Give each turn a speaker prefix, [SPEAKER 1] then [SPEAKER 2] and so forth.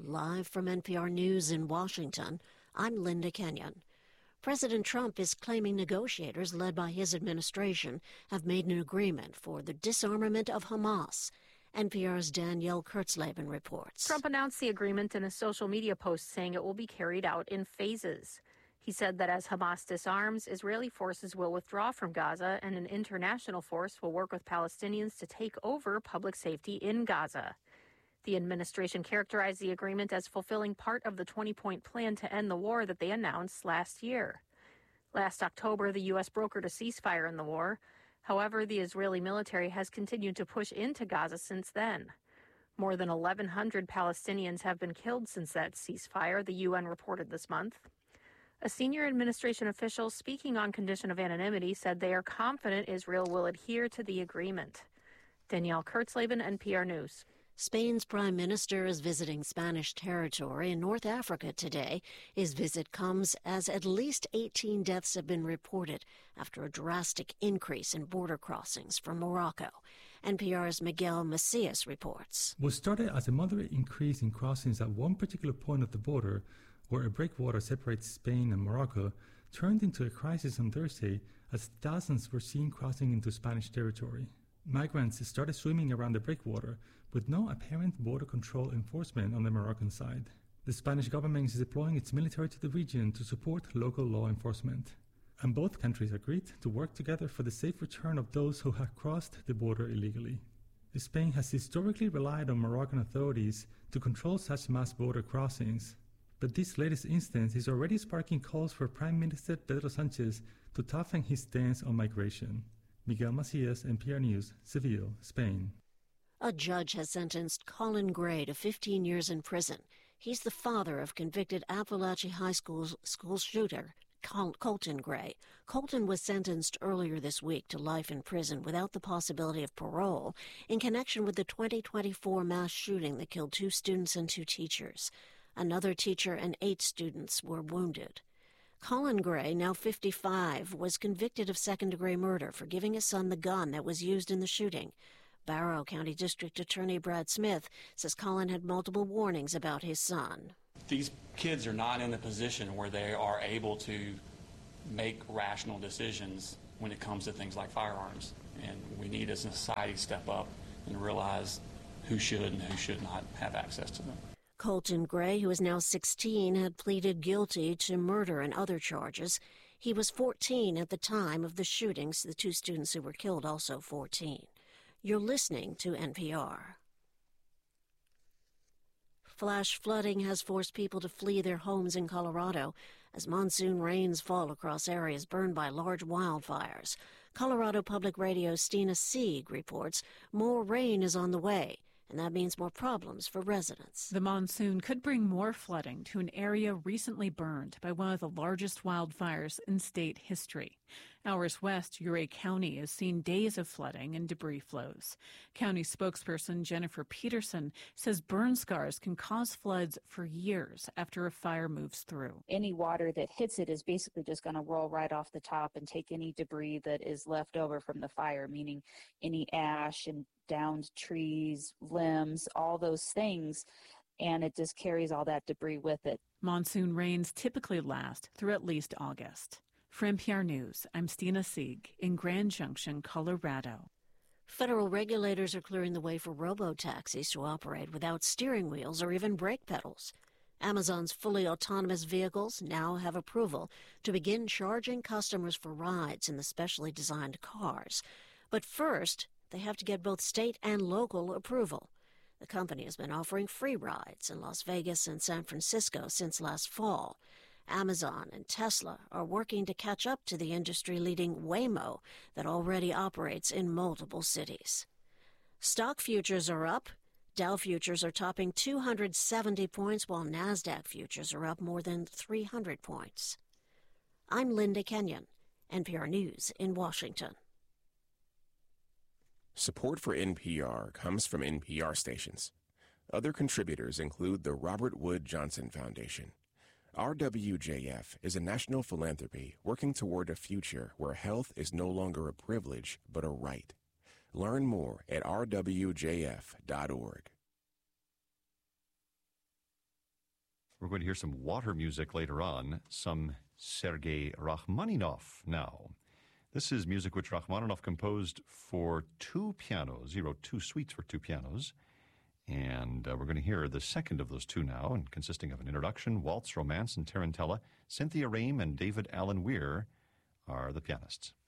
[SPEAKER 1] Live from NPR News in Washington, I'm Linda Kenyon. President Trump is claiming negotiators led by his administration have made an agreement for the disarmament of Hamas. NPR's Danielle Kurtzleben reports.
[SPEAKER 2] Trump announced the agreement in a social media post saying it will be carried out in phases. He said that as Hamas disarms, Israeli forces will withdraw from Gaza and an international force will work with Palestinians to take over public safety in Gaza. The administration characterized the agreement as fulfilling part of the 20-point plan to end the war that they announced last year. Last October, the U.S. brokered a ceasefire in the war. However, the Israeli military has continued to push into Gaza since then. More than 1,100 Palestinians have been killed since that ceasefire, the UN reported this month. A senior administration official speaking on condition of anonymity said they are confident Israel will adhere to the agreement. Danielle Kurtzleben, NPR News.
[SPEAKER 1] Spain's prime minister is visiting Spanish territory in North Africa today. His visit comes as at least 18 deaths have been reported after a drastic increase in border crossings from Morocco. NPR's Miguel Macias reports.
[SPEAKER 3] What started as a moderate increase in crossings at one particular point of the border, where a breakwater separates Spain and Morocco, turned into a crisis on Thursday as thousands were seen crossing into Spanish territory. Migrants started swimming around the breakwater with no apparent border control enforcement on the Moroccan side. The Spanish government is deploying its military to the region to support local law enforcement. And both countries agreed to work together for the safe return of those who had crossed the border illegally. Spain has historically relied on Moroccan authorities to control such mass border crossings. But this latest instance is already sparking calls for Prime Minister Pedro Sánchez to toughen his stance on migration. Miguel Macias, NPR News, Seville, Spain.
[SPEAKER 1] A judge has sentenced Colin Gray to 15 years in prison. He's the father of convicted Apalachee High School shooter Colton Gray. Colton was sentenced earlier this week to life in prison without the possibility of parole in connection with the 2024 mass shooting that killed 2 students and 2 teachers. Another teacher and 8 students were wounded. Colin Gray, now 55, was convicted of second-degree murder for giving his son the gun that was used in the shooting. Barrow County District Attorney Brad Smith says Colin had multiple warnings about his son.
[SPEAKER 4] These kids are not in a position where they are able to make rational decisions when it comes to things like firearms. And we need as a society to step up and realize who should and who should not have access to them.
[SPEAKER 1] Colton Gray, who is now 16, had pleaded guilty to murder and other charges. He was 14 at the time of the shootings, the 2 students who were killed also 14. You're listening to NPR. Flash flooding has forced people to flee their homes in Colorado as monsoon rains fall across areas burned by large wildfires. Colorado Public Radio's Stina Sieg reports more rain is on the way, and that means more problems for residents.
[SPEAKER 5] The monsoon could bring more flooding to an area recently burned by one of the largest wildfires in state history. Hours west, Ouray County has seen days of flooding and debris flows. County spokesperson Jennifer Peterson says burn scars can cause floods for years after a fire moves through.
[SPEAKER 6] Any water that hits it is basically just going to roll right off the top and take any debris that is left over from the fire, meaning any ash and downed trees, limbs, all those things, and it just carries all that debris with it.
[SPEAKER 5] Monsoon rains typically last through at least August. For NPR News, I'm Stina Sieg in Grand Junction, Colorado.
[SPEAKER 1] Federal regulators are clearing the way for robo-taxis to operate without steering wheels or even brake pedals. Amazon's fully autonomous vehicles now have approval to begin charging customers for rides in the specially designed cars. But first, they have to get both state and local approval. The company has been offering free rides in Las Vegas and San Francisco since last fall. Amazon and Tesla are working to catch up to the industry-leading Waymo that already operates in multiple cities. Stock futures are up. Dow futures are topping 270 points, while NASDAQ futures are up more than 300 points. I'm Linda Kenyon, NPR News in Washington.
[SPEAKER 7] Support for NPR comes from NPR stations. Other contributors include the Robert Wood Johnson Foundation. RWJF is a national philanthropy working toward a future where health is no longer a privilege but a right. Learn more at rwjf.org.
[SPEAKER 8] We're going to hear some water music later on, some Sergei Rachmaninoff now. This is music which Rachmaninoff composed for 2 pianos. He wrote 2 suites for 2 pianos. And we're going to hear the second of those 2 now, and consisting of an introduction, waltz, romance, and tarantella. Cynthia Rame and David Allen Weir are the pianists.